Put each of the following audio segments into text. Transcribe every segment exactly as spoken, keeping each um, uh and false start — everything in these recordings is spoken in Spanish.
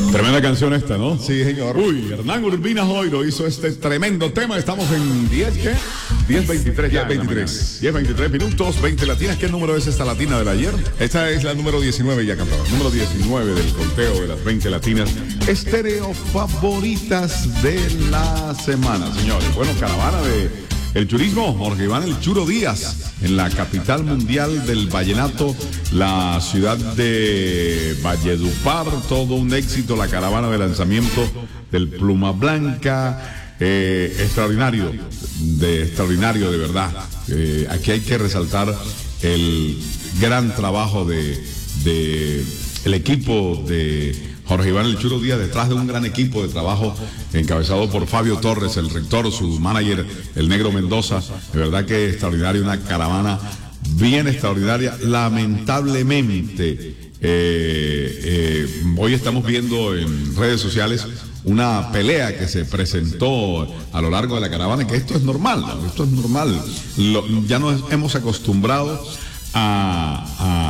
Tremenda canción esta, ¿no? Sí, señor. Uy, Hernán Urbina Joiro hizo este tremendo tema. Estamos en diez, ¿qué? diez veintitrés ya. diez veintitrés. diez veintitrés minutos, veinte latinas. ¿Qué número es esta latina del ayer? Esta es la número diecinueve ya, campeón. Número diecinueve del conteo de las veinte latinas. Estéreo favoritas de la semana, señores. Bueno, caravana de el turismo, Jorge Iván El Churo Díaz, en la capital mundial del vallenato, la ciudad de Valledupar, todo un éxito, la caravana de lanzamiento del Pluma Blanca, eh, extraordinario, de extraordinario de verdad. Eh, aquí hay que resaltar el gran trabajo de, de el equipo de Jorge Iván El Churo Díaz, detrás de un gran equipo de trabajo encabezado por Fabio Torres, el rector, su manager, el Negro Mendoza. De verdad que extraordinario, una caravana bien extraordinaria. Lamentablemente, eh, eh, hoy estamos viendo en redes sociales una pelea que se presentó a lo largo de la caravana, que esto es normal, esto es normal. Lo, ya nos hemos acostumbrado A,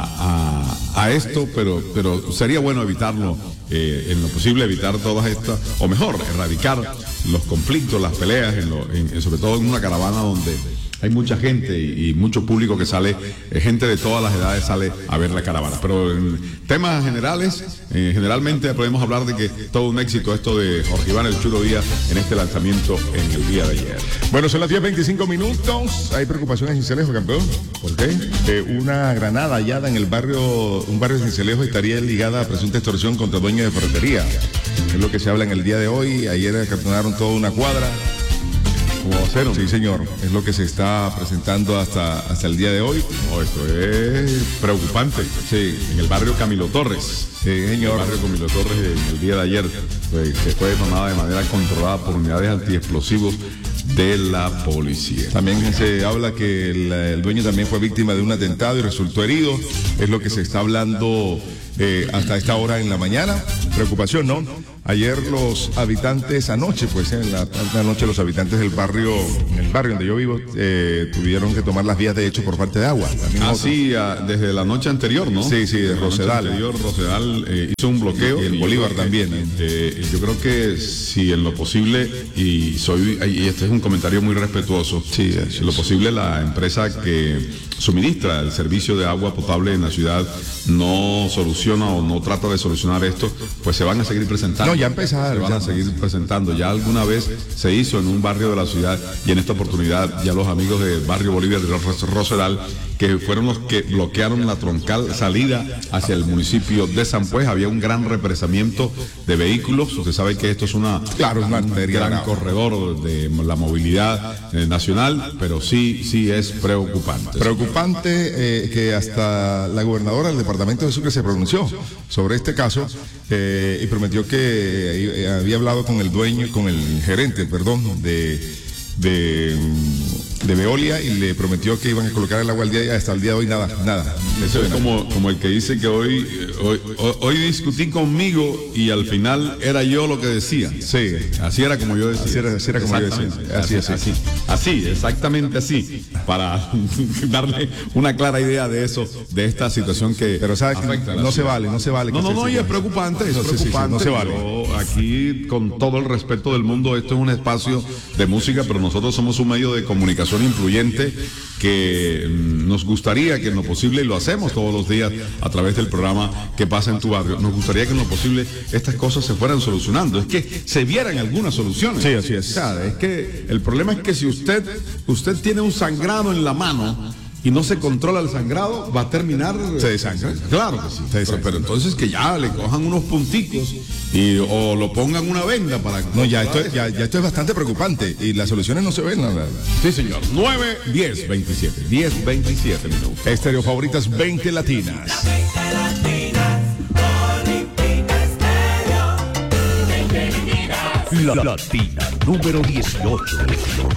a, a, a esto, pero, pero sería bueno evitarlo, eh, en lo posible evitar todas estas, o mejor, erradicar los conflictos, las peleas, en lo, en, sobre todo en una caravana donde hay mucha gente y, y mucho público que sale, eh, gente de todas las edades sale a ver la caravana. Pero en temas generales, eh, generalmente podemos hablar de que todo un éxito esto de Jorge Iván El Churo Díaz en este lanzamiento en el día de ayer. Bueno, son las diez veinticinco minutos. Hay preocupaciones en Cincelejo, campeón. ¿Por qué? Eh, una granada hallada en el barrio, un barrio de Cincelejo estaría ligada a presunta extorsión contra dueños de ferretería. Es lo que se habla en el día de hoy. Ayer acartonaron toda una cuadra. ¿Cómo va a ser? Sí, señor. Es lo que se está presentando hasta, hasta el día de hoy. No, esto es preocupante. Sí. En el barrio Camilo Torres. Sí, señor. En el barrio Camilo Torres, en el día de ayer, pues, que fue detonada de manera controlada por unidades antiexplosivos de la policía. También se habla que el, el dueño también fue víctima de un atentado y resultó herido. Es lo que se está hablando eh, hasta esta hora en la mañana. Preocupación, ¿no? Ayer los habitantes, anoche, pues en la, la noche los habitantes del barrio, en el barrio donde yo vivo, eh, tuvieron que tomar las vías de hecho por falta de agua. Ah, sí, a, desde la noche anterior, ¿no? Sí, sí, de Rosedal. La noche anterior, Rosedal eh, hizo un bloqueo. Y el Bolívar también. Eh, eh, yo creo que si en lo posible, y soy y este es un comentario muy respetuoso, sí, en lo posible la empresa que suministra el servicio de agua potable en la ciudad no soluciona o no trata de solucionar esto, pues se van a seguir presentando. No, ya empezaron. Se van a seguir presentando. Ya alguna vez se hizo en un barrio de la ciudad y en esta oportunidad ya los amigos de Barrio Bolívar de Rosedal, que fueron los que bloquearon la troncal salida hacia el municipio de San Pues, había un gran represamiento de vehículos. Usted sabe que esto es una, claro, una un gran grave. corredor de la movilidad eh, nacional, pero sí, sí es preocupante. Preocupante eh, que hasta la gobernadora del departamento de Sucre se pronunció sobre este caso eh, y prometió que eh, había hablado con el dueño, con el gerente, perdón, de, de, de Veolia y le prometió que iban a colocar el agua al día y hasta el día de hoy nada, nada. Eso es como, como el que dice que hoy, hoy, hoy discutí conmigo y al final era yo lo que decía. Sí. Así era como yo decía. Así era, así era como yo decía. Así, así, así. Así, exactamente así. Para darle una clara idea de eso, de esta situación que. Pero sabes que no se vale, no se vale. No, no, no, y es preocupante, es no, preocupante. Sí, sí, sí, no se vale. Yo, aquí, con todo el respeto del mundo, esto es un espacio de música, pero nosotros somos un medio de comunicación influyente que nos gustaría que en lo posible, y lo hacemos todos los días a través del programa que pasa en tu barrio, nos gustaría que en lo posible estas cosas se fueran solucionando, es que se vieran algunas soluciones. Sí, así es. O sea, es que el problema es que si usted, usted tiene un sangrado en la mano y no se controla el sangrado, va a terminar... Se desangra. Claro que sí. Pero, pero entonces que ya le cojan unos punticos y o lo pongan una venda para... No, ya esto, ya, ya esto es bastante preocupante y las soluciones no se ven, la verdad. Sí, señor. nueve, diez, veintisiete. diez, veintisiete minutos. Estéreo favoritas veinte latinas. La latina número dieciocho.